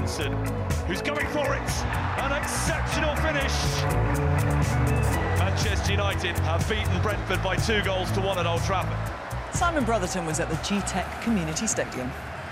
Hermansen, who's going for it. An exceptional finish. Manchester United have beaten Brentford by 2-1 at Old Trafford. Simon Brotherton was at the G-Tech Community Stadium.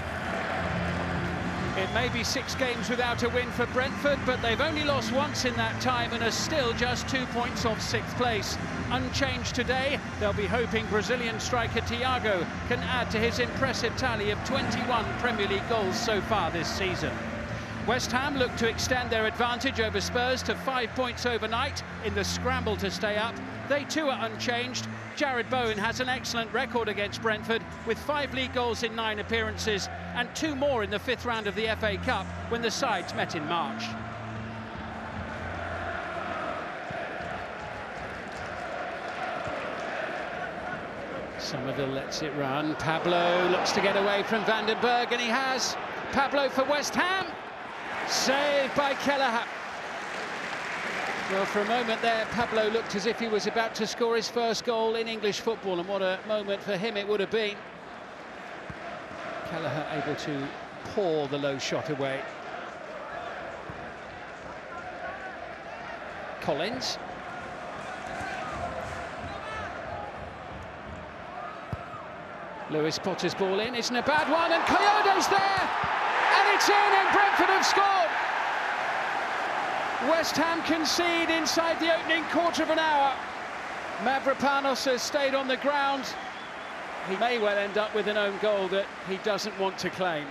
It may be 6 games without a win for Brentford, but they've only lost once in that time and are still just 2 points off 6th place. Unchanged today, they'll be hoping Brazilian striker Thiago can add to his impressive tally of 21 Premier League goals so far this season. West Ham look to extend their advantage over Spurs to 5 points overnight in the scramble to stay up. They too are unchanged. Jarrod Bowen has an excellent record against Brentford with 5 league goals in 9 appearances and 2 more in the 5th round of the FA Cup when the sides met in March. Somerville lets it run. Pablo looks to get away from Vandenberg, and he has. Pablo for West Ham. Saved by Kelleher. Well, for a moment there, Pablo looked as if he was about to score his first goal in English football, and what a moment for him it would have been. Kelleher able to paw the low shot away. Collins. Lewis Potter's ball in, isn't a bad one, and Coyote's there! And it's in, and Brentford have scored! West Ham concede inside the opening quarter of an hour. Mavropanos has stayed on the ground. He may well end up with an own goal that he doesn't want to claim.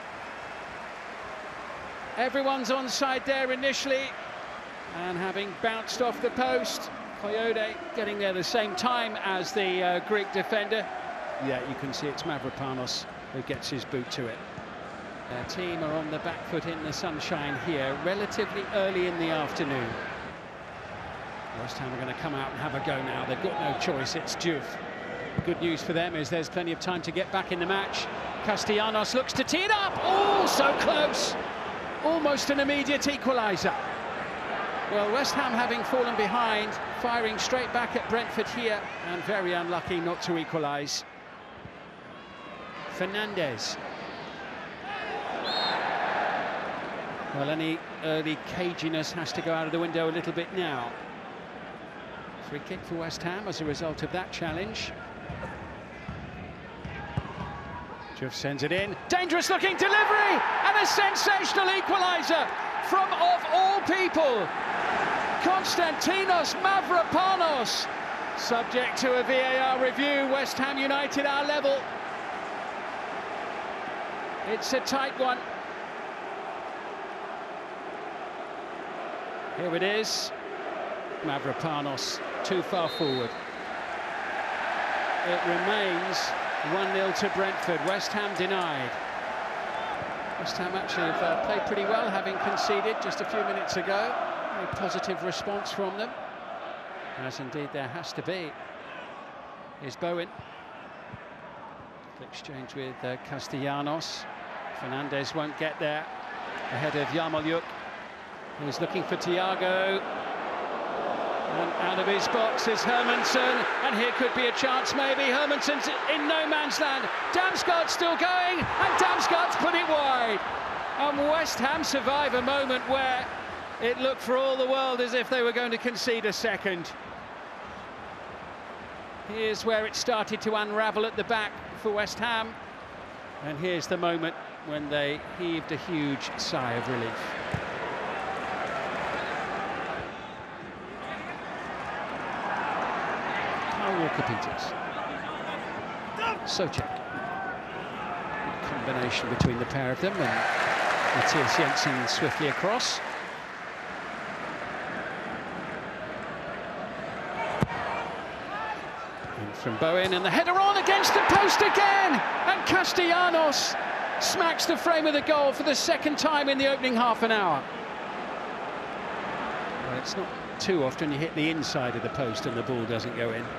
Everyone's onside there initially, and having bounced off the post, Coyote getting there the same time as the Greek defender. Yeah, you can see it's Mavropanos who gets his boot to it. Their team are on the back foot in the sunshine here, relatively early in the afternoon. West Ham are going to come out and have a go now. They've got no choice, it's Diouf. The good news for them is there's plenty of time to get back in the match. Castellanos looks to tee it up. Oh, so close. Almost an immediate equaliser. Well, West Ham having fallen behind, firing straight back at Brentford here, and very unlucky not to equalise. Fernandez. Well, any early caginess has to go out of the window a little bit now. Free kick for West Ham as a result of that challenge. Diouf sends it in. Dangerous looking delivery and a sensational equaliser from, of all people, Konstantinos Mavropanos. Subject to a VAR review, West Ham United are level. It's a tight one. Here it is. Mavropanos too far forward. It remains 1-0 to Brentford. West Ham denied. West Ham actually have played pretty well, having conceded just a few minutes ago. A positive response from them, as indeed there has to be. Here's Bowen. Exchange with Castellanos. Fernandez won't get there. Ahead of Yarmolyuk. He's looking for Thiago. And out of his box is Hermansen, and here could be a chance maybe. Hermansen's in no man's land. Damsgaard's still going, and Damsgaard's put it wide. And West Ham survive a moment where it looked for all the world as if they were going to concede a second. Here's where it started to unravel at the back for West Ham. And here's the moment when they heaved a huge sigh of relief. Walker-Peters. Souček. Good combination between the pair of them, and Matthias Jensen swiftly across. And from Bowen, and the header on against the post again, and Castellanos smacks the frame of the goal for the second time in the opening half an hour. Well, it's not too often you hit the inside of the post and the ball doesn't go in.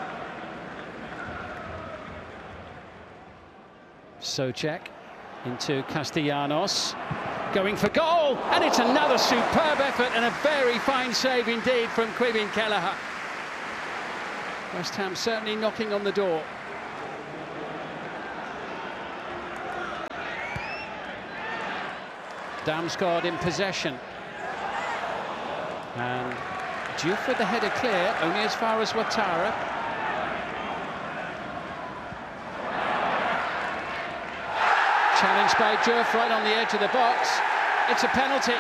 Souček into Castellanos, going for goal, and it's another superb effort and a very fine save indeed from Quibin Kelleher. West Ham certainly knocking on the door. Damsgaard in possession. And Diouf with the header clear, only as far as Ouattara. Challenged by Diouf right on the edge of the box. It's a penalty.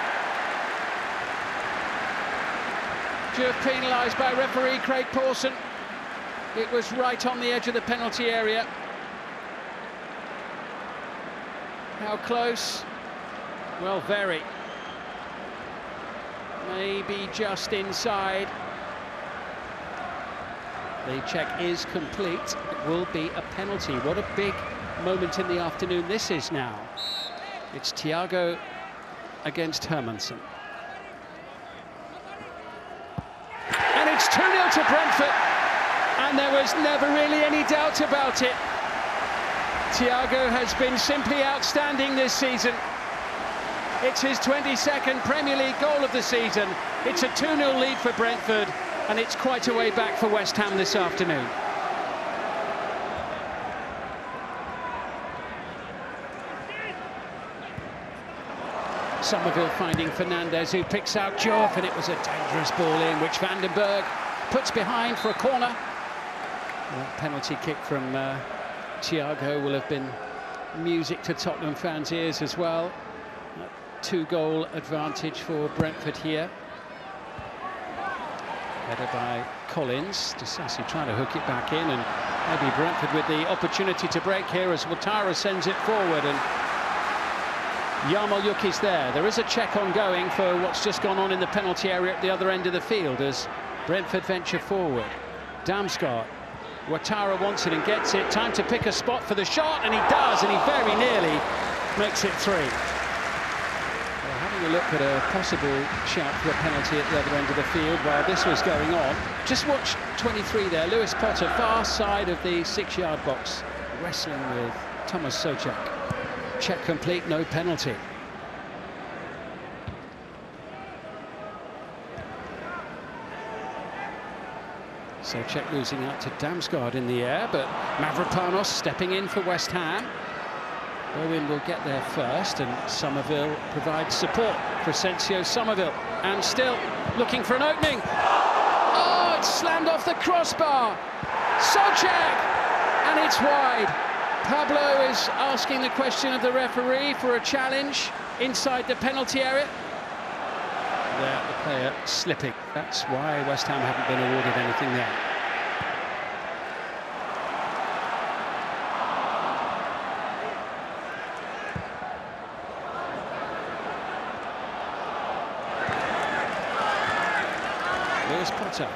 Diouf penalised by referee Craig Pawson. It was right on the edge of the penalty area. How close? Well, very. Maybe just inside. The check is complete. It will be a penalty. What a big moment in the afternoon this is now. It's Thiago against Hermansen. And it's 2-0 to Brentford. And there was never really any doubt about it. Thiago has been simply outstanding this season. It's his 22nd Premier League goal of the season. It's a 2-0 lead for Brentford, and it's quite a way back for West Ham this afternoon. Somerville finding Fernandez, who picks out Diouf, and it was a dangerous ball in, which Vandenberg puts behind for a corner. That penalty kick from Thiago will have been music to Tottenham fans' ears as well. A 2-goal advantage for Brentford here. Header by Collins. Disasi trying to hook it back in, and maybe Brentford with the opportunity to break here as Ouattara sends it forward, and Yarmolyuk is there. There is a check ongoing for what's just gone on in the penalty area at the other end of the field as Brentford venture forward. Damsgaard. Ouattara wants it and gets it. Time to pick a spot for the shot, and he does, and he very nearly makes it 3. Well, having a look at a possible shout for a penalty at the other end of the field while this was going on. Just watch 23 there. Lewis Potter, far side of the 6-yard box, wrestling with Thomas Souček. Check complete, no penalty. Souček losing out to Damsgaard in the air, but Mavropanos stepping in for West Ham. Bowen will get there first, and Somerville provides support. Crescencio Somerville, and still looking for an opening. Oh, it's slammed off the crossbar. Souček, and it's wide. Pablo is asking the question of the referee for a challenge inside the penalty area. There, the player slipping. That's why West Ham haven't been awarded anything there. Lewis Potter.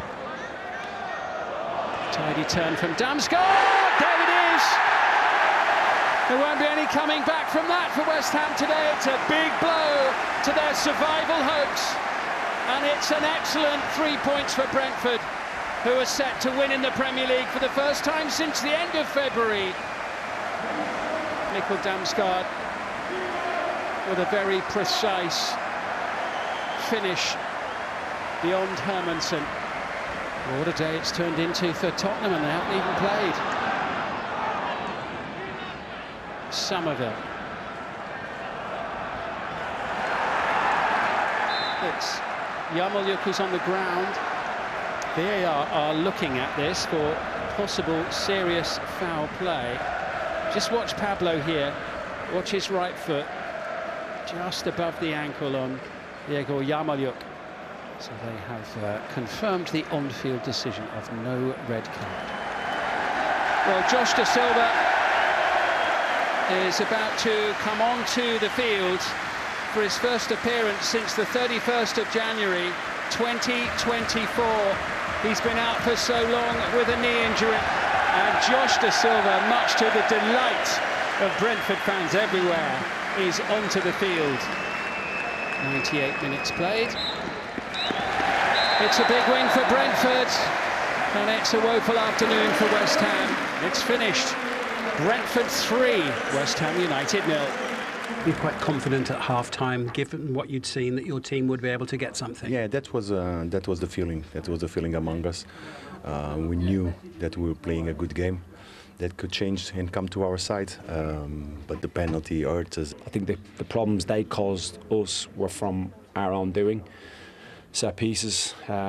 Tidy turn from Damsgaard. There it is. There won't be any coming back from that for West Ham today. It's a big blow to their survival hopes. And it's an excellent 3 points for Brentford, who are set to win in the Premier League for the first time since the end of February. Mikkel Damsgaard with a very precise finish beyond Hermansen. What a day it's turned into for Tottenham, and they haven't even played. Somerville. It's Yarmolyuk who's on the ground. VAR are looking at this for possible serious foul play. Just watch Pablo here. Watch his right foot just above the ankle on Diego Yarmolyuk. So they have confirmed the on-field decision of no red card. Well, Josh Da Silva is about to come onto the field for his first appearance since the 31st of January 2024. He's been out for so long with a knee injury, and Josh Da Silva, much to the delight of Brentford fans everywhere, is onto the field. 98 minutes played. It's a big win for Brentford, and it's a woeful afternoon for West Ham. It's finished. Brentford 3, West Ham United 0. You're quite confident at half-time, given what you'd seen, that your team would be able to get something. Yeah, that was the feeling. That was the feeling among us. We knew that we were playing a good game. that could change and come to our side. But the penalty hurt us. I think the problems they caused us were from our own doing. Set pieces,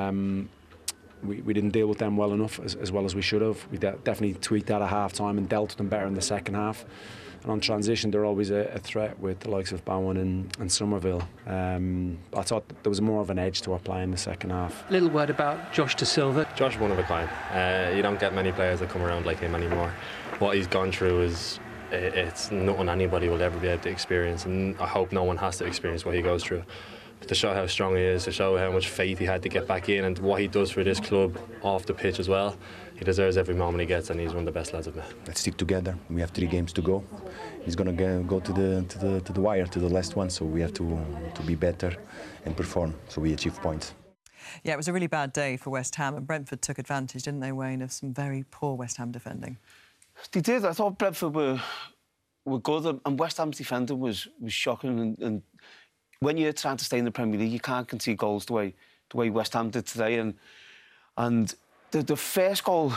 we didn't deal with them well enough, as well as we should have. We definitely tweaked that at half-time and dealt with them better in the second half. And on transition, they're always a threat with the likes of Bowen and Somerville. I thought there was more of an edge to our play in the second half. Little word about Josh Da Silva. Josh is one of a kind. You don't get many players that come around like him anymore. What he's gone through is it's nothing anybody will ever be able to experience, and I hope no one has to experience what he goes through. But to show how strong he is, to show how much faith he had to get back in, and what he does for this club off the pitch as well, he deserves every moment he gets, and he's one of the best lads I've met. Let's stick together. We have 3 games to go. He's gonna go to the wire, to the last one. So we have to be better and perform, so we achieve points. Yeah, it was a really bad day for West Ham, and Brentford took advantage, didn't they, Wayne, of some very poor West Ham defending? They did. I thought Brentford were good, and West Ham's defending was shocking. And when you're trying to stay in the Premier League, you can't concede goals the way West Ham did today. And the first goal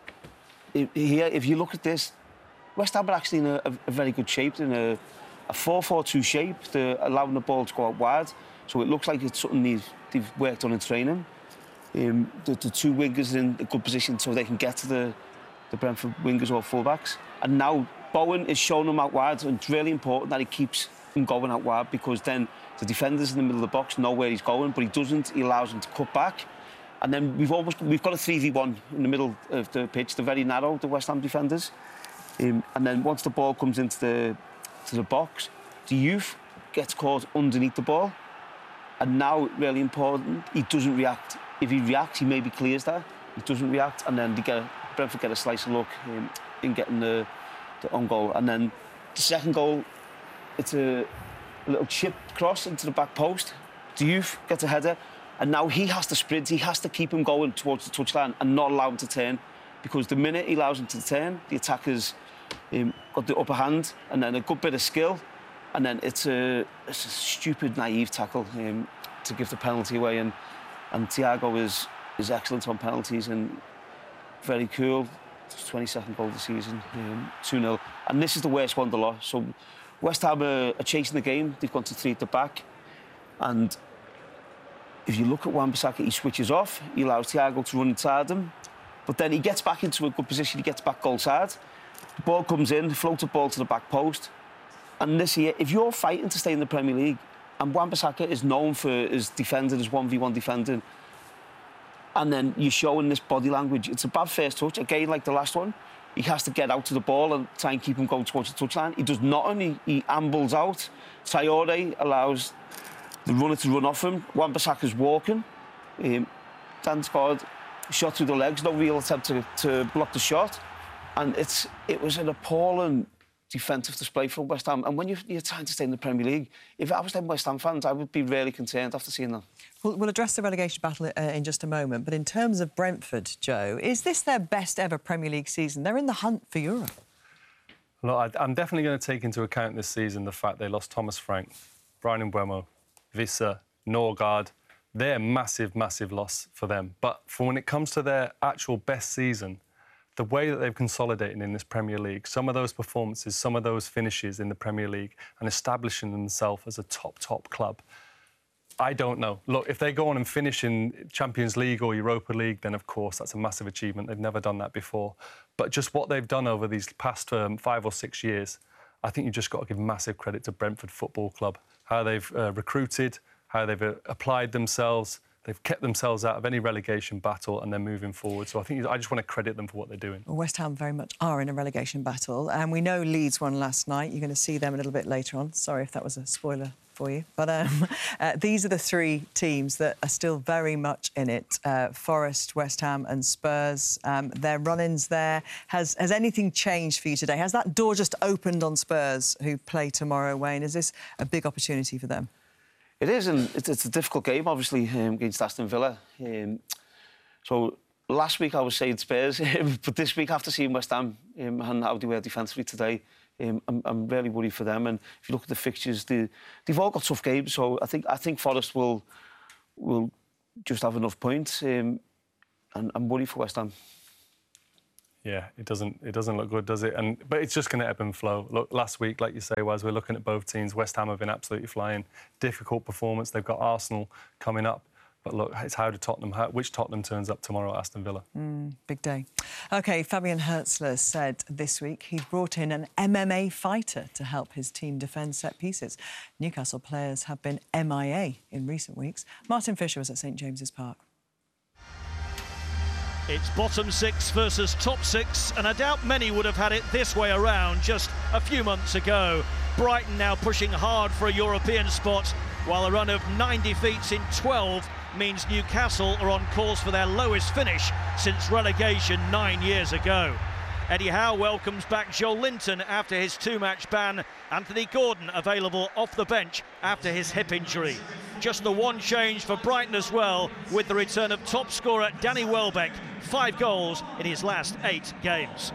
here, if you look at this, West Ham are actually in a very good shape, in a 4-4-2 shape. They're allowing the ball to go out wide, so it looks like it's something they've worked on in training. The 2 wingers are in a good position so they can get to the Brentford wingers or fullbacks. And now Bowen is showing them out wide, and it's really important that he keeps him going out wide, because then the defenders in the middle of the box know where he's going, but he doesn't. He allows them to cut back. And then we've got a 3v1 in the middle of the pitch. They're very narrow, the West Ham defenders. And then once the ball comes into the box, the youth gets caught underneath the ball. And now, really important, he doesn't react. If he reacts, he maybe clears that. He doesn't react, and then Brentford get a slice of luck in getting the on goal. And then the second goal, it's a little chip cross into the back post. The youth gets a header, and now he has to sprint. He has to keep him going towards the touchline and not allow him to turn, because the minute he allows him to turn, the attacker's got the upper hand, and then a good bit of skill, and then it's a stupid, naive tackle to give the penalty away. And Thiago is excellent on penalties and very cool. 22nd goal of the season, 2-0. And this is the worst one of the lot. So West Ham are chasing the game. They've gone to 3 at the back. And if you look at Wan-Bissaka, he switches off. He allows Thiago to run inside him. But then he gets back into a good position. He gets back goal side. The ball comes in, floats a ball to the back post. And this year, if you're fighting to stay in the Premier League, and Wan-Bissaka is known for his defending, his 1v1 defending, and then you're showing this body language, it's a bad first touch. Again, like the last one, he has to get out to the ball and try and keep him going towards the touchline. He does not only, he ambles out. Traore allows the runner to run off him. Wan-Bissaka's walking. Dan scored, shot through the legs, no real attempt to block the shot. And it was an appalling defensive display from West Ham. And when you're trying to stay in the Premier League, if I was them West Ham fans, I would be really concerned after seeing that. We'll address the relegation battle in just a moment, but in terms of Brentford, Joe, is this their best ever Premier League season? They're in the hunt for Europe. Look, I'm definitely going to take into account this season the fact they lost Thomas Frank, Brian Mbeumo, Visser, Norgard. They're a massive, massive loss for them. But for when it comes to their actual best season, the way that they've consolidated in this Premier League, some of those performances, some of those finishes in the Premier League and establishing themselves as a top club, I don't know. Look, if they go on and finish in Champions League or Europa League, then of course that's a massive achievement. They've never done that before. But just what they've done over these past 5 or 6 years, I think you've just got to give massive credit to Brentford Football Club. How they've recruited, how they've applied themselves. They've kept themselves out of any relegation battle and they're moving forward. So I just want to credit them for what they're doing. Well, West Ham very much are in a relegation battle. And we know Leeds won last night. You're going to see them a little bit later on. Sorry if that was a spoiler for you. But these are the 3 teams that are still very much in it. Forest, West Ham and Spurs. Their run-ins there. Has anything changed for you today? Has that door just opened on Spurs, who play tomorrow, Wayne? Is this a big opportunity for them? It is, and it's a difficult game, obviously, against Aston Villa. So last week I was saying Spurs, but this week after seeing West Ham and how they were defensively today, I'm really worried for them. And if you look at the fixtures, they've all got tough games. So I think Forest will just have enough points, and I'm worried for West Ham. Yeah, it doesn't look good, does it? But it's just going to ebb and flow. Look, last week, like you say, Waz, we're looking at both teams. West Ham have been absolutely flying. Difficult performance. They've got Arsenal coming up. But look, it's which Tottenham turns up tomorrow at Aston Villa. Big day. OK, Fabian Hürzeler said this week he'd brought in an MMA fighter to help his team defend set pieces. Newcastle players have been MIA in recent weeks. Martin Fisher was at St James's Park. It's bottom six versus top six, and I doubt many would have had it this way around just a few months ago. Brighton now pushing hard for a European spot, while a run of 9 defeats in 12 means Newcastle are on course for their lowest finish since relegation 9 years ago. Eddie Howe welcomes back Joel Linton after his 2-match ban. Anthony Gordon available off the bench after his hip injury. Just the one change for Brighton as well, with the return of top scorer Danny Welbeck, 5 goals in his last 8 games.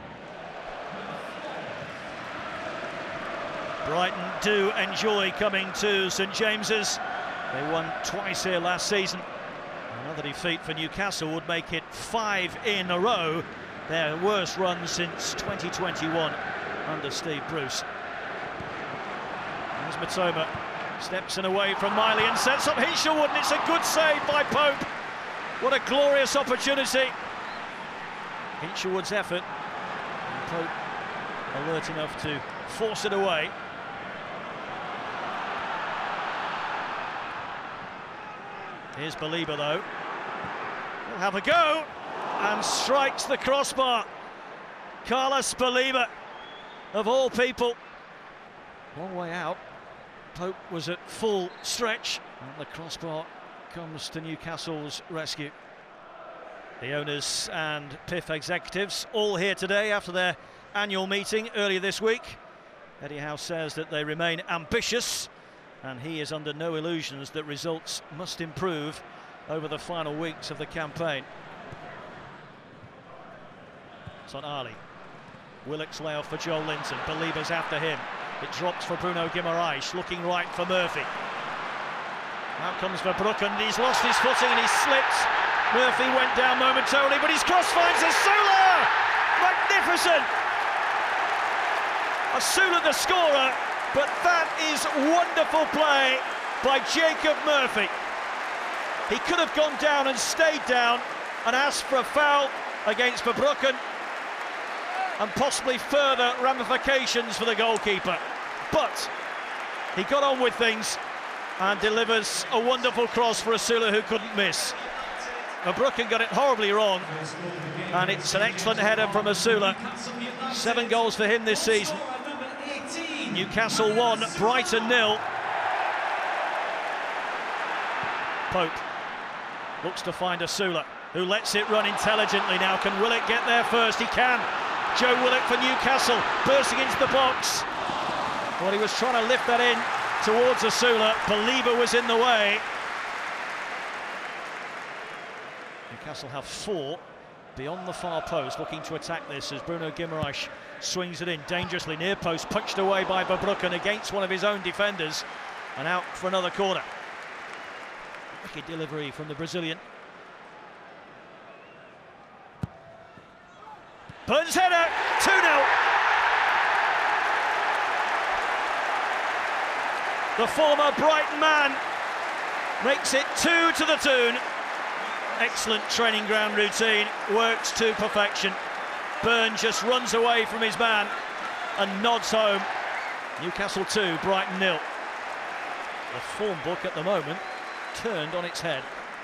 Brighton do enjoy coming to St James's. They won twice here last season. Another defeat for Newcastle would make it 5 in a row. Their worst run since 2021 under Steve Bruce. There's Matoma. Steps in away from Miley and sets up Hinshelwood, and it's a good save by Pope. What a glorious opportunity. Hinshelwood's effort. And Pope alert enough to force it away. Here's Baliba, though. He'll have a go and strikes the crossbar. Carlos Baliba, of all people. Long way out. Pope was at full stretch, and the crossbar comes to Newcastle's rescue. The owners and PIF executives all here today after their annual meeting earlier this week. Eddie Howe says that they remain ambitious, and he is under no illusions that results must improve over the final weeks of the campaign. It's on Ali. Willock's layoff for Joel Linton. Baliba's after him. It drops for Bruno Guimaraes, looking right for Murphy. Now comes Verbruggen, he's lost his footing and he's slipped. Murphy went down momentarily, but his cross finds Asula! Magnificent! Asula the scorer, but that is wonderful play by Jacob Murphy. He could have gone down and stayed down and asked for a foul against Verbruggen, and possibly further ramifications for the goalkeeper. But he got on with things and delivers a wonderful cross for Asula, who couldn't miss. Verbruggen got it horribly wrong, and it's an excellent header from Asula. 7 goals for him this season. Newcastle 1, Brighton 0. Pope looks to find Asula, who lets it run intelligently now. Can Willock get there first? He can. Joe Willock for Newcastle, bursting into the box. Well, he was trying to lift that in towards Asula. Baliba was in the way. Newcastle have 4 beyond the far post, looking to attack this as Bruno Guimaraes swings it in dangerously near post, punched away by Verbruggen against one of his own defenders, and out for another corner. Wicked delivery from the Brazilian. Burns header, 2-0. The former Brighton man makes it 2 to the tune. Excellent training ground routine, works to perfection. Burn just runs away from his man and nods home. Newcastle 2, Brighton 0. The form book at the moment turned on its head.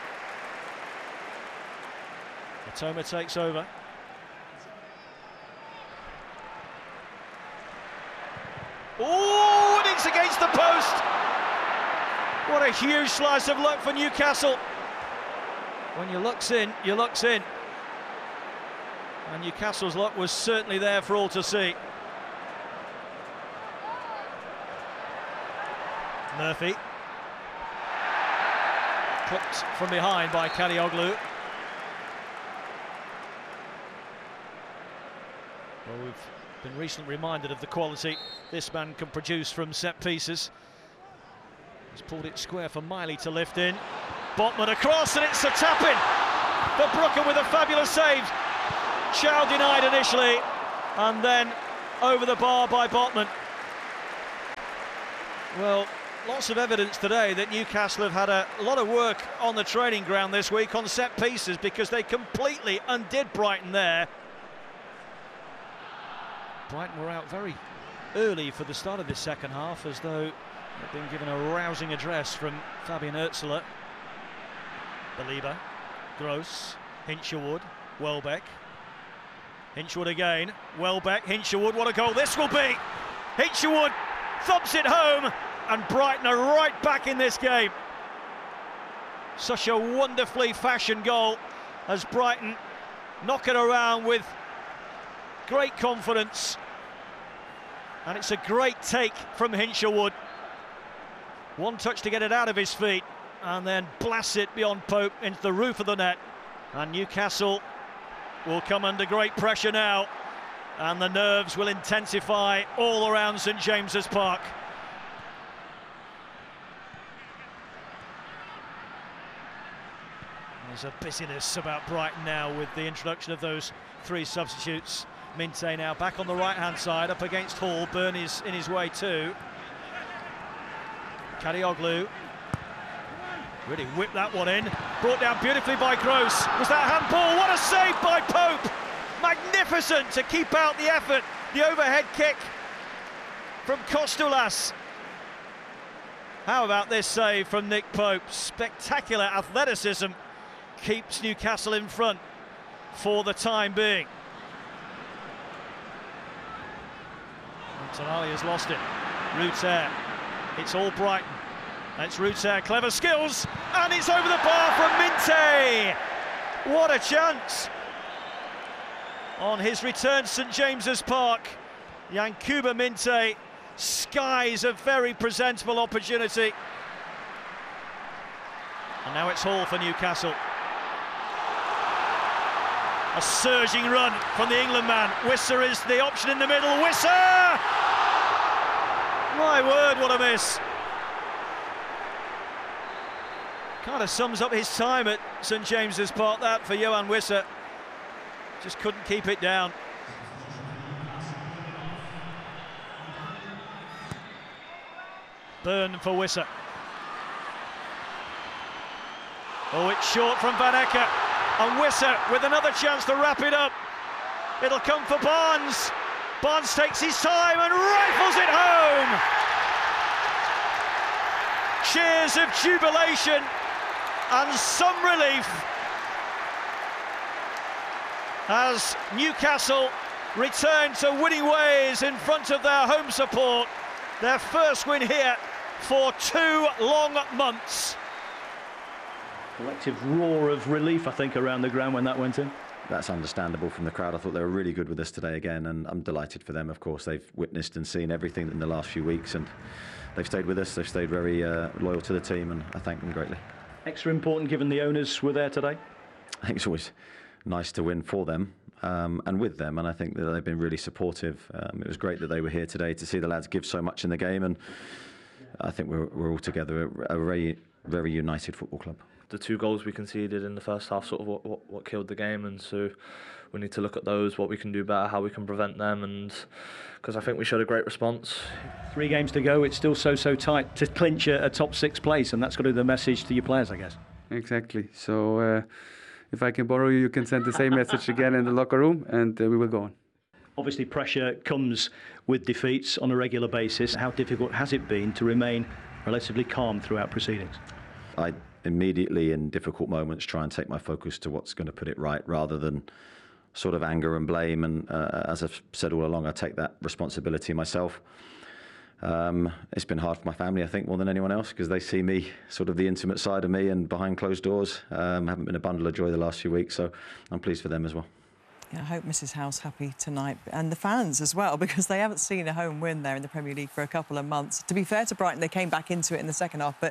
Matoma takes over. Oh, and it's against the post. What a huge slice of luck for Newcastle. When your luck's in, your luck's in. And Newcastle's luck was certainly there for all to see. Murphy. Clipped from behind by Kadioglu. Well, we've been recently reminded of the quality this man can produce from set pieces. He's pulled it square for Miley to lift in. Botman across, and it's a tap-in. Verbruggen with a fabulous save. Chow denied initially, and then over the bar by Botman. Well, lots of evidence today that Newcastle have had a lot of work on the training ground this week on set pieces, because they completely undid Brighton there. Brighton were out very early for the start of this second half, as though they've been given a rousing address from Fabian Öztler. Belieber, Gross, Hinshelwood, Welbeck. Hinshelwood again, Welbeck, Hinshelwood, what a goal this will be! Hinshelwood thumps it home, and Brighton are right back in this game. Such a wonderfully fashioned goal as Brighton knock it around with great confidence. And it's a great take from Hinshelwood. One touch to get it out of his feet, and then blasts it beyond Pope into the roof of the net. And Newcastle will come under great pressure now, and the nerves will intensify all around St James's Park. There's a busyness about Brighton now with the introduction of those three substitutes. Minte now back on the right-hand side, up against Hall. Burn is in his way too. Kadioglu really whipped that one in. Brought down beautifully by Gross. Was that handball? What a save by Pope! Magnificent to keep out the effort. The overhead kick from Kostulas. How about this save from Nick Pope? Spectacular athleticism keeps Newcastle in front for the time being. Tonali has lost it. Rutter. It's all Brighton. It's Rutter. Clever skills. And it's over the bar from Minte. What a chance. On his return to St James's Park, Yankuba Minte skies a very presentable opportunity. And now it's Hall for Newcastle. A surging run from the England man. Wissa is the option in the middle. Wissa! My word, what a miss. Kind of sums up his time at St James's Park, that, for Yoane Wissa. Just couldn't keep it down. Burn for Wissa. Oh, it's short from Van Ecke. And Wissa with another chance to wrap it up. It'll come for Barnes. Barnes takes his time and rifles it home. Cheers of jubilation and some relief as Newcastle return to winning ways in front of their home support. Their first win here for 2 long months. Collective roar of relief, I think, around the ground when that went in. That's understandable from the crowd. I thought they were really good with us today again, and I'm delighted for them. Of course, they've witnessed and seen everything in the last few weeks, and they've stayed with us. They've stayed very loyal to the team, and I thank them greatly. Extra important given the owners were there today? I think it's always nice to win for them and with them, and I think that they've been really supportive. It was great that they were here today to see the lads give so much in the game, and I think we're all together a very, very united football club. The 2 goals we conceded in the first half sort of what killed the game, and so we need to look at those, what we can do better, how we can prevent them, and because I think we showed a great response. 3 games to go, it's still so tight to clinch a top 6 place, and that's got to be the message to your players, I guess. Exactly. So if I can borrow you, you can send the same message again in the locker room, and we will go on. Obviously pressure comes with defeats on a regular basis. How difficult has it been to remain relatively calm throughout proceedings? I immediately, in difficult moments, try and take my focus to what's going to put it right, rather than sort of anger and blame. And as I've said all along, I take that responsibility myself. It's been hard for my family, I think, more than anyone else, because they see me, sort of the intimate side of me, and behind closed doors. Haven't been a bundle of joy the last few weeks, so I'm pleased for them as well. Yeah, I hope Mrs Howe's happy tonight, and the fans as well, because they haven't seen a home win there in the Premier League for a couple of months. To be fair to Brighton, they came back into it in the second half, but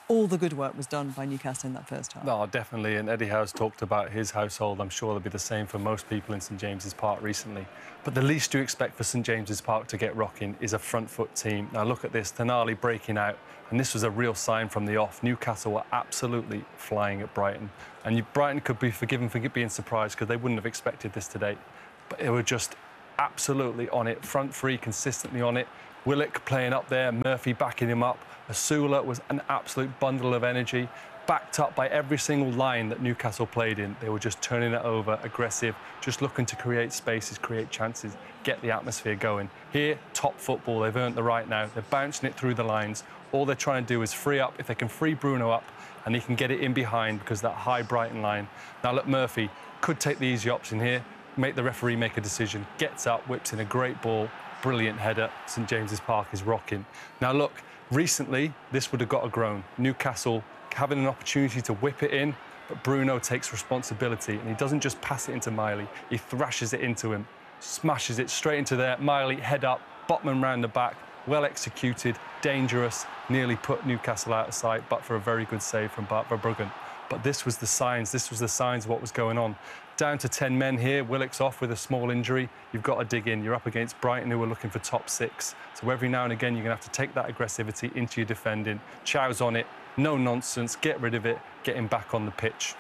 all the good work was done by Newcastle in that first half. No, definitely. And Eddie Howe's talked about his household. I'm sure it'll be the same for most people in St James's Park recently. But the least you expect for St James's Park to get rocking is a front foot team. Now look at this, Tonali breaking out. And this was a real sign from the off. Newcastle were absolutely flying at Brighton. And Brighton could be forgiven for being surprised because they wouldn't have expected this today. But they were just absolutely on it. Front three consistently on it. Willock playing up there, Murphy backing him up. Asula was an absolute bundle of energy, backed up by every single line that Newcastle played in. They were just turning it over, aggressive, just looking to create spaces, create chances, get the atmosphere going. Here, top football, they've earned the right now. They're bouncing it through the lines. All they're trying to do is free up. If they can free Bruno up, and he can get it in behind because that high Brighton line. Now look, Murphy could take the easy option here, make the referee make a decision, gets up, whips in a great ball, brilliant header. St James's Park is rocking. Now look, recently this would have got a groan. Newcastle having an opportunity to whip it in, but Bruno takes responsibility and he doesn't just pass it into Miley, he thrashes it into him, smashes it straight into there. Miley head up, Botman round the back, well executed, dangerous, nearly put Newcastle out of sight, but for a very good save from Bart Verbruggen. But this was the signs of what was going on. Down to 10 men here, Willock's off with a small injury. You've got to dig in. You're up against Brighton, who are looking for top 6. So every now and again, you're going to have to take that aggressivity into your defending. Chow's on it, no nonsense, get rid of it, get him back on the pitch.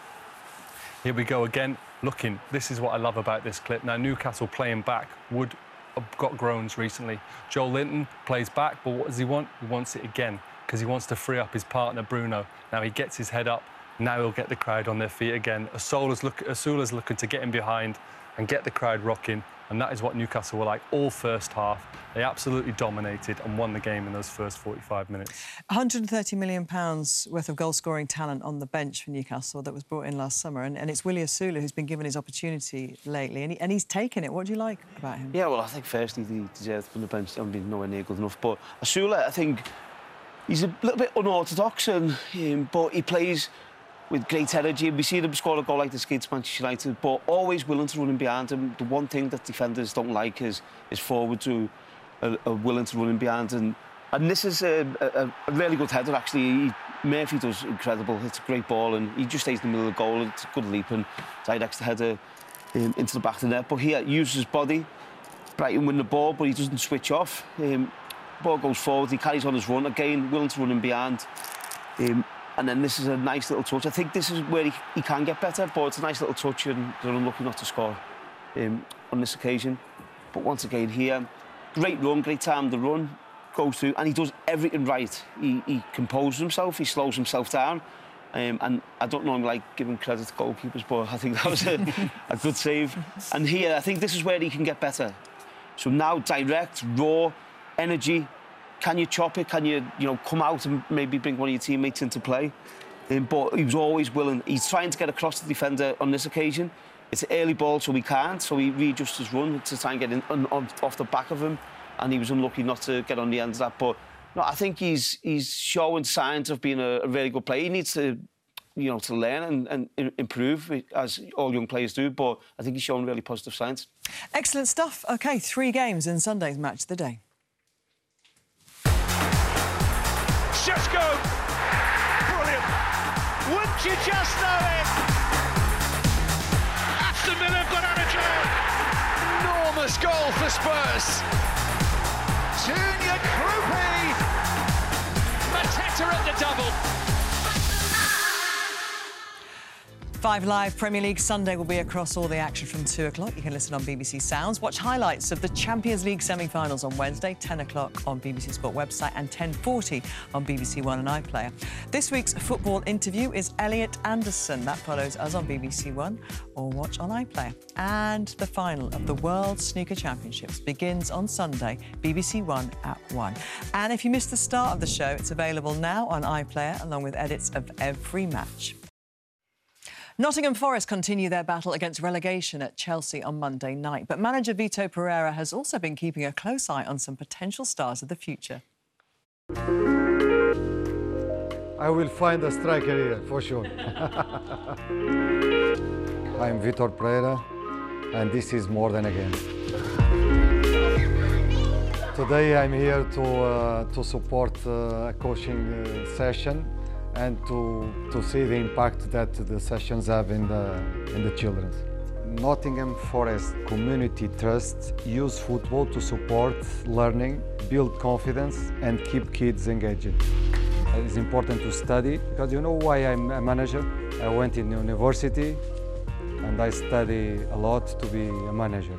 Here we go again, looking. This is what I love about this clip. Now, Newcastle playing back would have got groans recently. Joel Linton plays back, but what does he want? He wants it again, because he wants to free up his partner, Bruno. Now, he gets his head up. Now he'll get the crowd on their feet again. Asula's looking to get him behind and get the crowd rocking, and that is what Newcastle were like all first half. They absolutely dominated and won the game in those first 45 minutes. £130 million worth of goal-scoring talent on the bench for Newcastle that was brought in last summer, and it's Willie Asula who's been given his opportunity lately, and he's taken it. What do you like about him? Yeah, well, I think firstly he deserves from the bench. I haven't been nowhere near good enough, but Asula, I think he's a little bit unorthodox, but he plays with great energy. We see him score a goal like this against Manchester United, but always willing to run in behind him. The one thing that defenders don't like is forwards who are willing to run in behind. And this is a really good header, actually. Murphy does incredible. It's a great ball, and he just stays in the middle of the goal. It's a good leap and directs the header into the back of the net. But here, uses his body. Brighton win the ball, but he doesn't switch off. Ball goes forward, he carries on his run again, willing to run in behind. And then this is a nice little touch. I think this is where he can get better, but it's a nice little touch, and they're unlucky not to score on this occasion. But once again here, great run, great time to run, goes through, and he does everything right. He composes himself, he slows himself down, and I don't normally like giving credit to goalkeepers, but I think that was a good save. And here, I think this is where he can get better. So now, direct, raw, energy. Can you chop it? Can you come out and maybe bring one of your teammates into play? But he was always willing. He's trying to get across the defender on this occasion. It's an early ball, so he can't. So he readjusts his run to try and get in off the back of him, and he was unlucky not to get on the end of that. But no, I think he's showing signs of being a really good player. He needs to to learn and improve, as all young players do. But I think he's showing really positive signs. Excellent stuff. OK, 3 games in Sunday's Match of the Day. Šeško! Brilliant! Wouldn't you just know it? Aston Villa have got out of jail! Enormous goal for Spurs. Junior Krupi! Mateta at the double. 5 Live Premier League Sunday will be across all the action from 2 o'clock. You can listen on BBC Sounds. Watch highlights of the Champions League semi-finals on Wednesday, 10 o'clock on BBC Sport website and 10:40 on BBC One and iPlayer. This week's football interview is Elliot Anderson. That follows us on BBC One or watch on iPlayer. And the final of the World Snooker Championships begins on Sunday, BBC One at 1. And if you missed the start of the show, it's available now on iPlayer along with edits of every match. Nottingham Forest continue their battle against relegation at Chelsea on Monday night. But manager Vito Pereira has also been keeping a close eye on some potential stars of the future. I will find a striker here, for sure. I'm Vitor Pereira, and this is More Than a Game. Today I'm here to support a coaching session and to see the impact that the sessions have in the children. Nottingham Forest Community Trust use football to support learning, build confidence and keep kids engaged. It's important to study because you know why I'm a manager? I went in university and I study a lot to be a manager.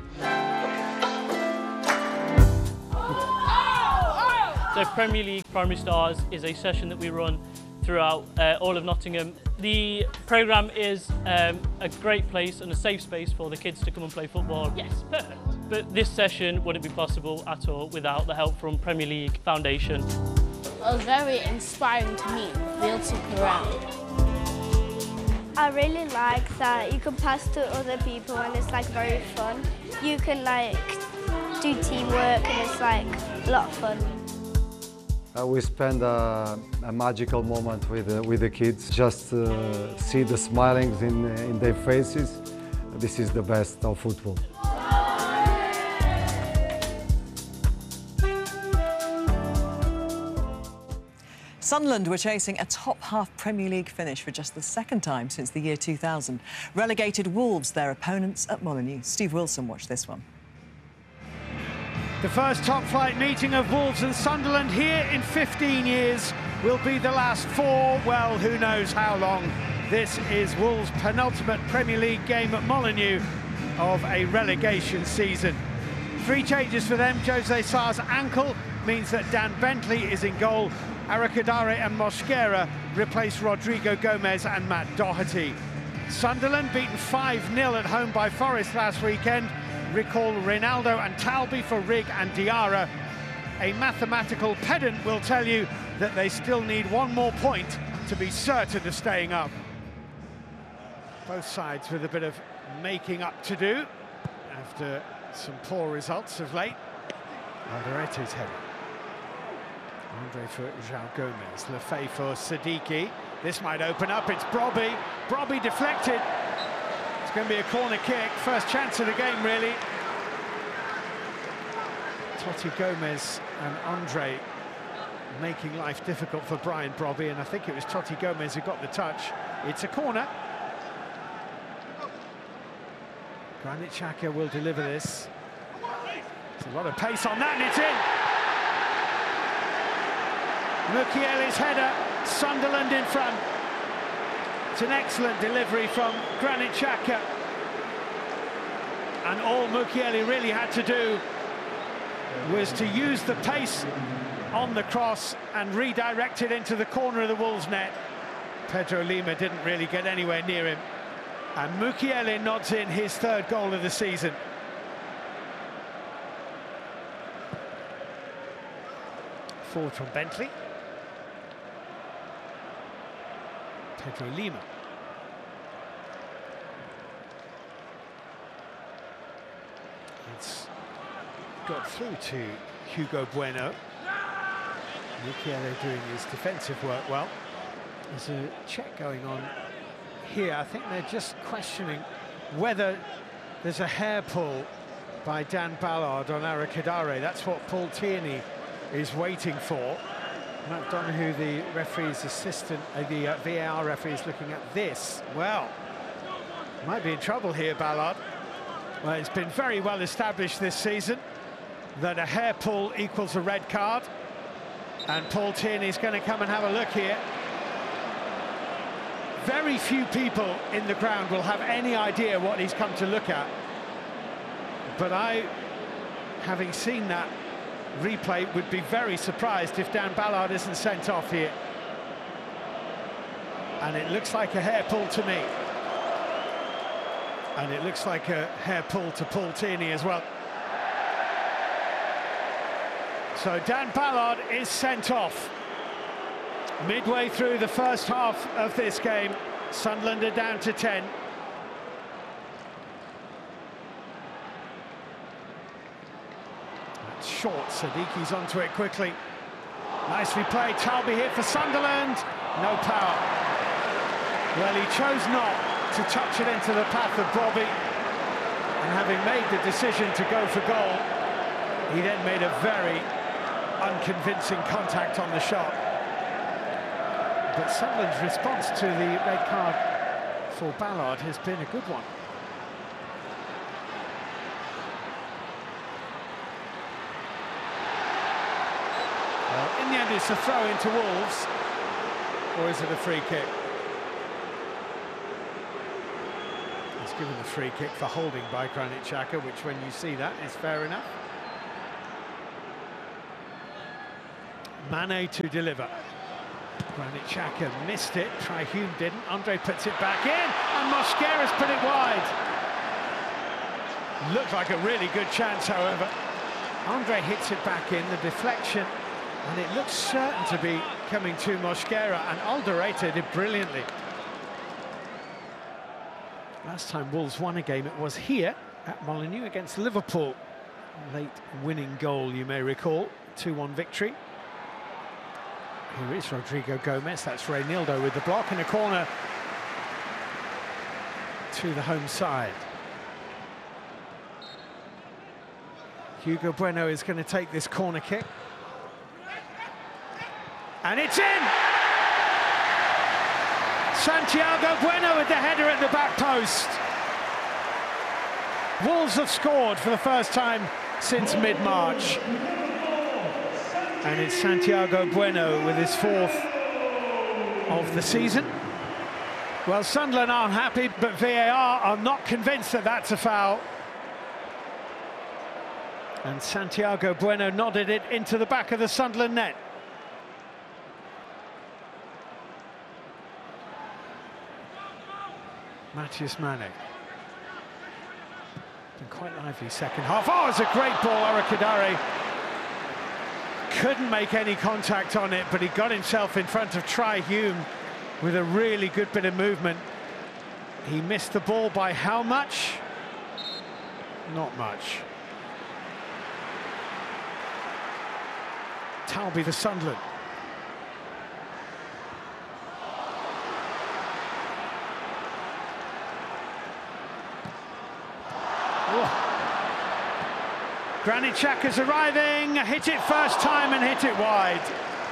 So Premier League Primary Stars is a session that we run throughout all of Nottingham. The programme is a great place and a safe space for the kids to come and play football. Yes, perfect. But this session wouldn't be possible at all without the help from Premier League Foundation. It was very inspiring to me, real super around. I really like that you can pass to other people and it's like very fun. You can like do teamwork and it's like a lot of fun. We spend a magical moment with the kids. Just see the smilings in their faces. This is the best of football. Sunderland were chasing a top-half Premier League finish for just the second time since the year 2000. Relegated Wolves, their opponents at Molineux. Steve Wilson watched this one. The first top-flight meeting of Wolves and Sunderland here in 15 years will be the last 4, well, who knows how long. This is Wolves' penultimate Premier League game at Molineux of a relegation season. 3 changes for them. Jose Sarr's ankle means that Dan Bentley is in goal. Arakadare and Mosquera replace Rodrigo Gomez and Matt Doherty. Sunderland beaten 5-0 at home by Forest last weekend. Recall Ronaldo and Talby for Rigg and Diarra. A mathematical pedant will tell you that they still need 1 more point to be certain of staying up. Both sides with a bit of making up to do after some poor results of late. Alderete's header. Andre for João Gomez, Lefay for Siddiqui. This might open up, it's Brobby. Brobby deflected. It's going to be a corner kick, first chance of the game, really. Totti Gomez and Andre making life difficult for Brian Brobby, and I think it was Totti Gomez who got the touch. It's a corner. Granit Xhaka will deliver this. There's a lot of pace on that, and it's in. Mukiele's header, Sunderland in front. It's an excellent delivery from Granit Xhaka. And all Mukiele really had to do was to use the pace on the cross and redirect it into the corner of the Wolves net. Pedro Lima didn't really get anywhere near him. And Mukiele nods in his 3rd goal of the season. Forward from Bentley. Pedro Lima. It's got through to Hugo Bueno. Mukiele doing his defensive work well. There's a check going on here. I think they're just questioning whether there's a hair pull by Dan Ballard on Arakadare. That's what Paul Tierney is waiting for. Matt Donoghue, the referee's assistant, the VAR referee, is looking at this. Well, might be in trouble here, Ballard. Well, it's been very well established this season that a hair pull equals a red card. And Paul Tierney's going to come and have a look here. Very few people in the ground will have any idea what he's come to look at. But I, having seen that replay, would be very surprised if Dan Ballard isn't sent off here. And it looks like a hair pull to me. And it looks like a hair pull to Paul Tierney as well. So Dan Ballard is sent off. Midway through the first half of this game, Sunderland are down to 10. That's short, Siddiqui's onto it quickly. Nicely played, Talby here for Sunderland. No power. Well, he chose not to touch it into the path of Brobby. And having made the decision to go for goal, he then made a very unconvincing contact on the shot. but Sunderland's response to the red card for Ballard has been a good one. Well, in the end, it's a throw into Wolves, or is it a free kick? He's given the free kick for holding by Granit Xhaka, which, when you see that, is fair enough. Mane to deliver. Granit Xhaka missed it, Tri-Hume didn't. Andre puts it back in, and Mosquera's put it wide. Looked like a really good chance, however. Andre hits it back in, the deflection, and it looks certain to be coming to Mosquera, and Alderete did brilliantly. Last time Wolves won a game, it was here at Molineux against Liverpool. Late winning goal, you may recall, 2-1 victory. Here is Rodrigo Gomez, that's Reynaldo with the block, and a corner to the home side. Hugo Bueno is going to take this corner kick. And it's in! Santiago Bueno with the header at the back post. Wolves have scored for the first time since mid-March. And it's Santiago Bueno with his 4th of the season. Well, Sunderland aren't happy, but VAR are not convinced that that's a foul. And Santiago Bueno nodded it into the back of the Sunderland net. Matheus Mane. Been quite lively second half. Oh, it's a great ball, Arakadare. Couldn't make any contact on it, but he got himself in front of Tri-Hume with a really good bit of movement. He missed the ball by how much? Not much. Talby the Sunderland. Granit Xhaka's arriving, hit it first time and hit it wide.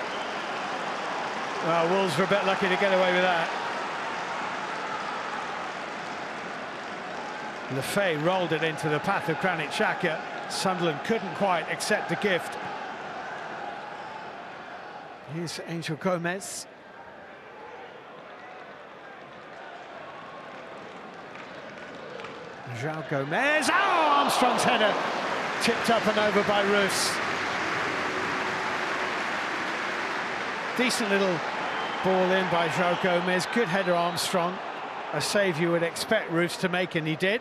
Well, Wolves were a bit lucky to get away with that. Le Fay rolled it into the path of Granit Xhaka. Sunderland couldn't quite accept the gift. Here's Angel Gomez. João Gomez. Oh, Armstrong's header. Tipped up and over by Roos. Decent little ball in by João Gomez. Good header, Armstrong. A save you would expect Roos to make, and he did.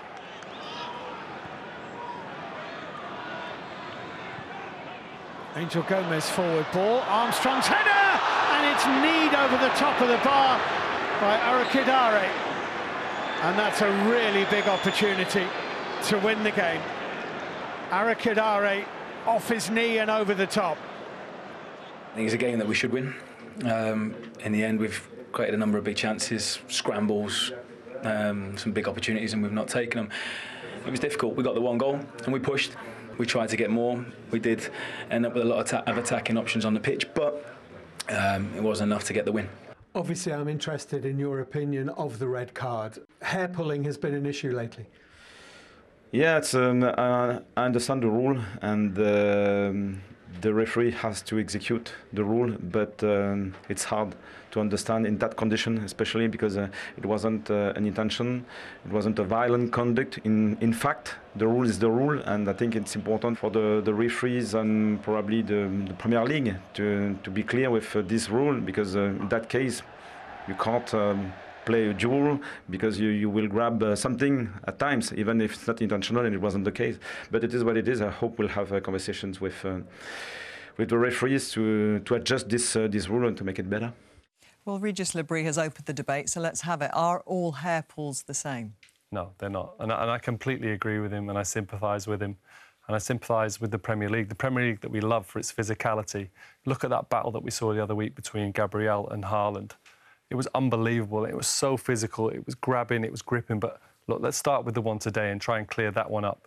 Angel Gomez forward ball. Armstrong's header! And it's kneed over the top of the bar by Arakadare. And that's a really big opportunity to win the game. Arakadare off his knee and over the top. I think it's a game that we should win. In the end, we've created a number of big chances, scrambles, some big opportunities, and we've not taken them. It was difficult. We got the one goal and we pushed. We tried to get more. We did end up with a lot of attacking options on the pitch, but it wasn't enough to get the win. Obviously, I'm interested in your opinion of the red card. Hair pulling has been an issue lately. Yeah, it's I understand the rule, and the referee has to execute the rule, but it's hard to understand in that condition, especially because it wasn't an intention, it wasn't a violent conduct. In fact, the rule is the rule, and I think it's important for the referees and probably the Premier League to be clear with this rule, because in that case, you can't play a duel, because you will grab something at times, even if it's not intentional, and it wasn't the case. But it is what it is. I hope we'll have conversations with the referees to adjust this rule and to make it better. Well, Regis Le Bris has opened the debate, so let's have it. Are all hair pulls the same? No, they're not. And I completely agree with him, and I sympathise with him. And I sympathise with the Premier League that we love for its physicality. Look at that battle that we saw the other week between Gabriel and Haaland. It was unbelievable. It was so physical. It was grabbing, it was gripping. But look, let's start with the one today and try and clear that one up.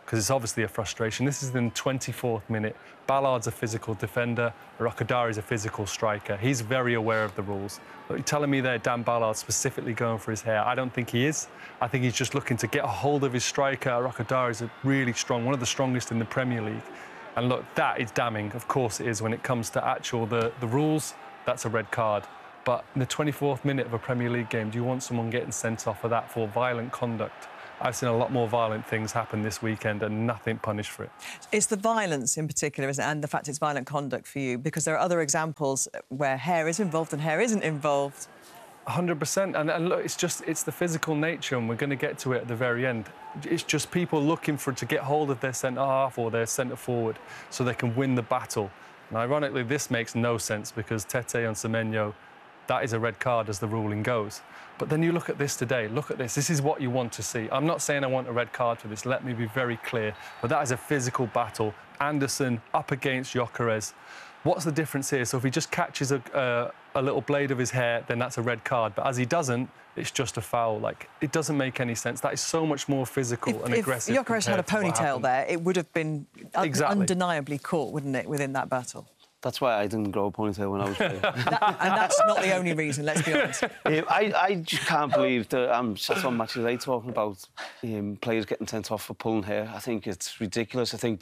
because it's obviously a frustration. This is in the 24th minute. Ballard's a physical defender. Rokodari's a physical striker. He's very aware of the rules. But you're telling me there Dan Ballard's specifically going for his hair? I don't think he is. I think he's just looking to get a hold of his striker. Rokodari's a really strong, one of the strongest in the Premier League. And look, that is damning. Of course it is. When it comes to actual the rules, that's a red card. But in the 24th minute of a Premier League game, do you want someone getting sent off for that, for violent conduct? I've seen a lot more violent things happen this weekend and nothing punished for it. It's the violence in particular, isn't it? And the fact it's violent conduct for you, because there are other examples where hair is involved and hair isn't involved. 100%. And look, it's the physical nature, and we're going to get to it at the very end. It's just people looking to get hold of their centre-half or their centre-forward so they can win the battle. And ironically, this makes no sense because Tete and Semenyo, that is a red card as the ruling goes. But then you look at this today, look at this. This is what you want to see. I'm not saying I want a red card for this, let me be very clear. But that is a physical battle. Anderson up against Gyökeres. What's the difference here? So if he just catches a little blade of his hair, then that's a red card. But as he doesn't, it's just a foul. Like, it doesn't make any sense. That is so much more physical and aggressive. If Gyökeres had a ponytail there, it would have been undeniably caught, wouldn't it, within that battle? That's why I didn't grow a ponytail when I was playing. And that's not the only reason, let's be honest. I just can't believe that I'm sat on Match of the Day talking about players getting sent off for pulling hair. I think it's ridiculous. I think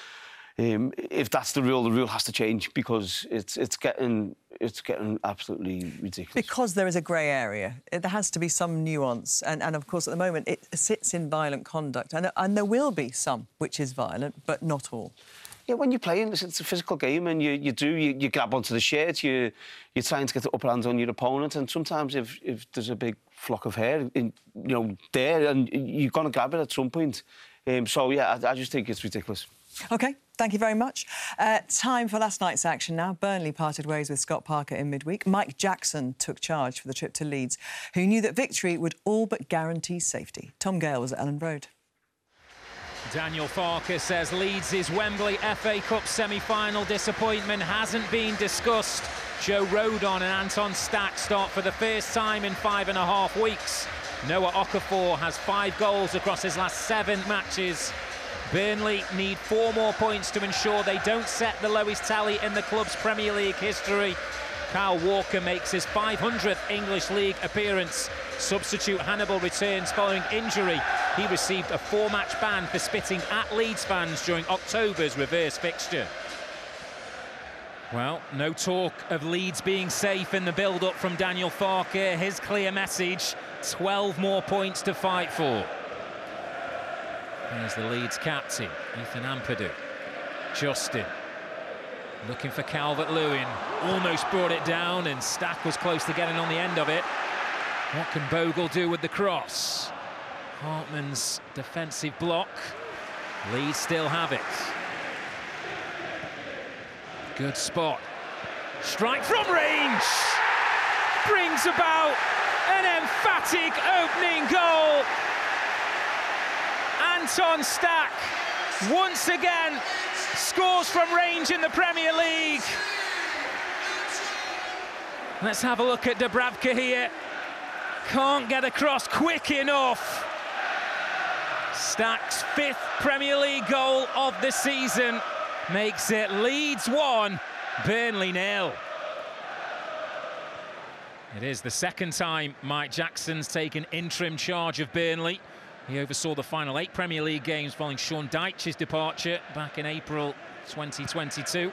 if that's the rule has to change because it's getting absolutely ridiculous. Because there is a grey area. There has to be some nuance. And of course, at the moment, it sits in violent conduct. And there will be some which is violent, but not all. Yeah, when you're playing, it's a physical game, and you grab onto the shirt, you're trying to get the upper hand on your opponent, and sometimes if there's a big flock of hair, there, and you're going to grab it at some point. So, yeah, I just think it's ridiculous. OK, thank you very much. Time for last night's action now. Burnley parted ways with Scott Parker in midweek. Mike Jackson took charge for the trip to Leeds, who knew that victory would all but guarantee safety. Tom Gale was at Ellen Road. Daniel Farke says Leeds' Wembley FA Cup semi-final disappointment hasn't been discussed. Joe Rodon and Anton Stack start for the first time in 5.5 weeks. Noah Okafor has 5 goals across his last 7 matches. Burnley need 4 more points to ensure they don't set the lowest tally in the club's Premier League history. Kyle Walker makes his 500th English League appearance. Substitute Hannibal returns following injury. He received a 4-match ban for spitting at Leeds fans during October's reverse fixture. Well, no talk of Leeds being safe in the build-up from Daniel Farke. His clear message, 12 more points to fight for. Here's the Leeds captain, Ethan Ampadu. Justin looking for Calvert-Lewin. Almost brought it down, and Stack was close to getting on the end of it. What can Bogle do with the cross? Hartman's defensive block. Leeds still have it. Good spot. Strike from range! Brings about an emphatic opening goal. Anton Stack, once again, scores from range in the Premier League. Let's have a look at Dubravka here. Can't get across quick enough. Stack's 5th Premier League goal of the season makes it Leeds 1, Burnley 0. It is the second time Mike Jackson's taken interim charge of Burnley. He oversaw the final 8 Premier League games following Sean Dyche's departure back in April 2022.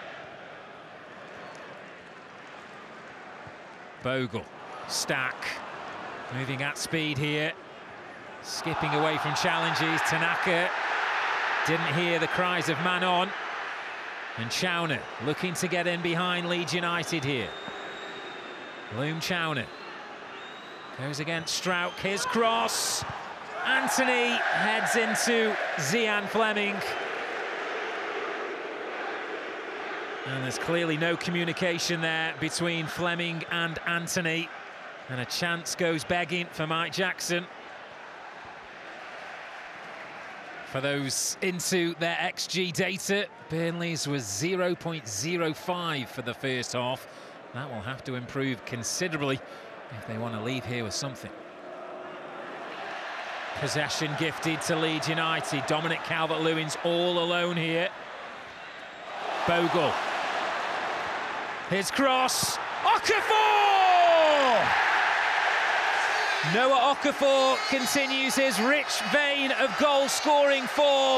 Bogle, Stack, moving at speed here, skipping away from challenges. Tanaka didn't hear the cries of man on. And Chowner looking to get in behind Leeds United here. Loom Chowner goes against Strauch, his cross. Anthony heads into Zian Fleming. And there's clearly no communication there between Fleming and Anthony. And a chance goes begging for Mike Jackson. For those into their XG data, Burnley's was 0.05 for the first half. That will have to improve considerably if they want to leave here with something. Possession gifted to Leeds United. Dominic Calvert-Lewin's all alone here. Bogle. His cross. Okafor! Noah Okafor continues his rich vein of goal-scoring form.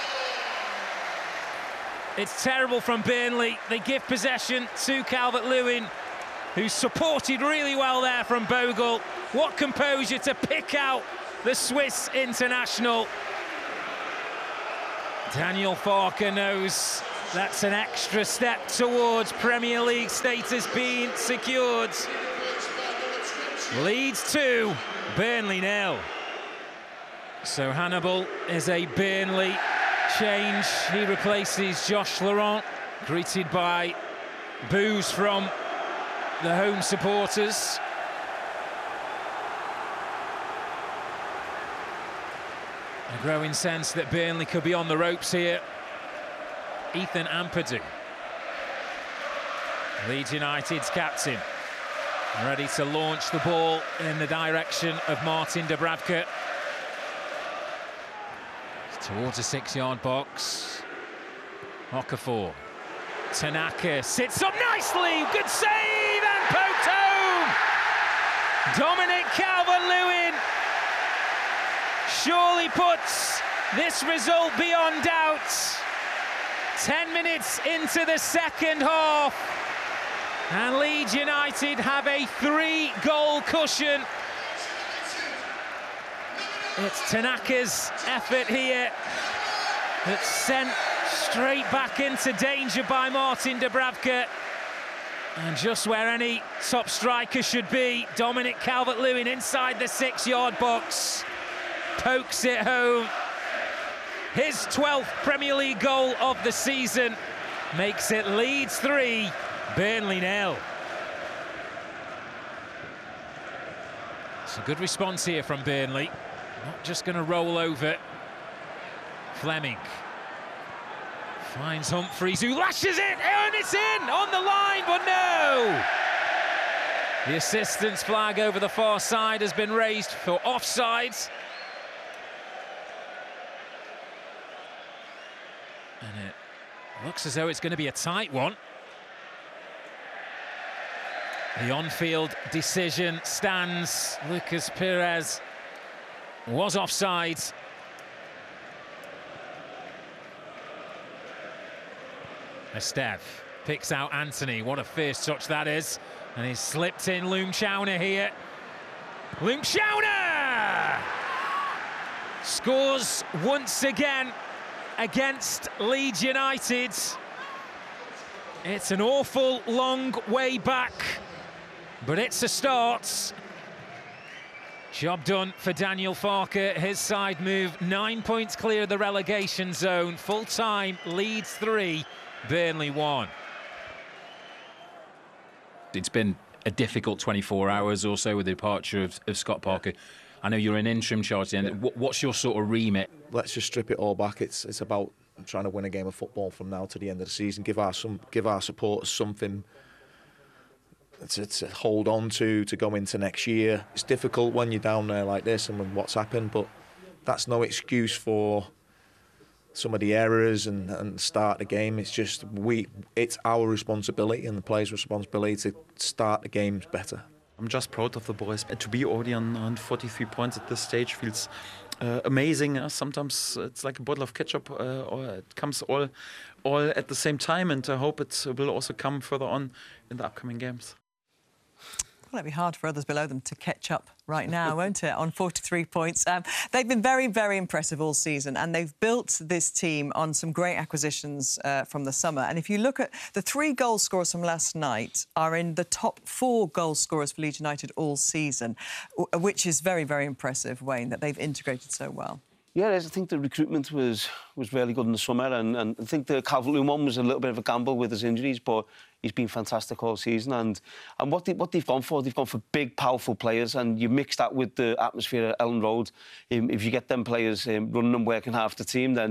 It's terrible from Burnley. They give possession to Calvert-Lewin, who's supported really well there from Bogle. What composure to pick out the Swiss international. Daniel Farke knows that's an extra step towards Premier League status being secured. Leeds 2, Burnley 0. So Hannibal is a Burnley change. He replaces Josh Laurent, greeted by boos from the home supporters. A growing sense that Burnley could be on the ropes here. Ethan Ampadu, Leeds United's captain, ready to launch the ball in the direction of Martin Dubravka. Towards a 6-yard box. Okafor. Tanaka sits up nicely. Good save and poked home. Dominic Calvert-Lewin surely puts this result beyond doubt. 10 minutes into the second half, and Leeds United have a 3-goal cushion. It's Tanaka's effort here that's sent straight back into danger by Martin Dubravka. And just where any top striker should be, Dominic Calvert-Lewin inside the 6-yard box pokes it home. His 12th Premier League goal of the season makes it Leeds 3, Burnley 0. It's a good response here from Burnley. Not just going to roll over. Fleming finds Humphreys, who lashes it, and it's in on the line, but no! The assistance flag over the far side has been raised for offside. And it looks as though it's going to be a tight one. The on-field decision stands. Lucas Perez was offside. Esteve picks out Anthony. What a fierce touch that is. And he's slipped in Loom Chowner here. Loom Chowner scores once again against Leeds United. It's an awful long way back, but it's a start. Job done for Daniel Farke. His side move 9 points clear of the relegation zone. Full time, Leeds 3, Burnley 1. It's been a difficult 24 hours or so with the departure of Scott Parker. I know you're in interim charge, and what's your sort of remit? Let's just strip it all back. It's about trying to win a game of football from now to the end of the season. Give our supporters something to hold on to go into next year. It's difficult when you're down there like this and when what's happened, but that's no excuse for some of the errors and start the game. It's just it's our responsibility and the players' responsibility to start the games better. I'm just proud of the boys. To be already on 43 points at this stage feels amazing. Sometimes it's like a bottle of ketchup, or it comes all at the same time, and I hope it will also come further on in the upcoming games. Well, it'll be hard for others below them to catch up right now, won't it, on 43 points. They've been very, very impressive all season, and they've built this team on some great acquisitions from the summer. And if you look at the 3 goal scorers from last night are in the top 4 goal scorers for Leeds United all season, which is very, very impressive, Wayne, that they've integrated so well. Yeah, I think the recruitment was really good in the summer, and I think the Calvert-Lewin one was a little bit of a gamble with his injuries, but he's been fantastic all season. And what they've gone for big, powerful players, and you mix that with the atmosphere at Ellen Road. If you get them players running and working half the team, then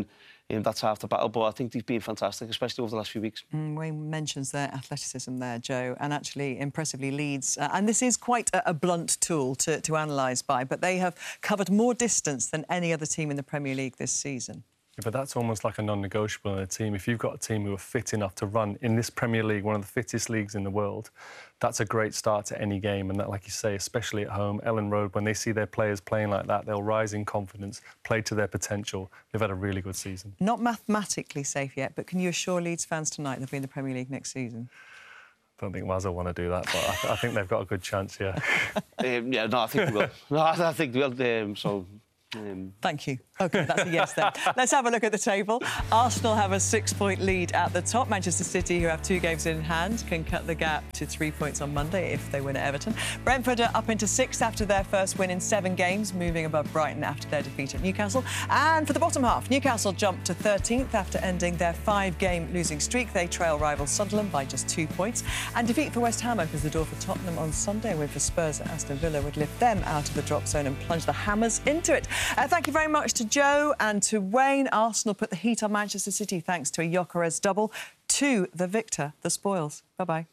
That's half the battle. But I think they've been fantastic, especially over the last few weeks. Wayne mentions their athleticism there, Joe, and actually, impressively, Leeds, and this is quite a blunt tool to analyse by, but they have covered more distance than any other team in the Premier League this season. Yeah, but that's almost like a non-negotiable in a team. If you've got a team who are fit enough to run in this Premier League, one of the fittest leagues in the world, that's a great start to any game. And that, like you say, especially at home, Ellen Road, when they see their players playing like that, they'll rise in confidence, play to their potential. They've had a really good season. Not mathematically safe yet, but can you assure Leeds fans tonight they'll be in the Premier League next season? I don't think Waz will want to do that, but I think they've got a good chance, yeah. Yeah, no, I think they will. No, I think they will. Thank you. OK, that's a yes then. Let's have a look at the table. Arsenal have a 6-point lead at the top. Manchester City, who have 2 games in hand, can cut the gap to 3 points on Monday if they win at Everton. Brentford are up into 6th after their first win in 7 games, moving above Brighton after their defeat at Newcastle. And for the bottom half, Newcastle jumped to 13th after ending their 5-game losing streak. They trail rival Sunderland by just 2 points. And defeat for West Ham opens the door for Tottenham on Sunday, with the Spurs at Aston Villa would lift them out of the drop zone and plunge the Hammers into it. Thank you very much to Joe and to Wayne. Arsenal put the heat on Manchester City thanks to a Gyökeres double. To the victor, the spoils. Bye-bye.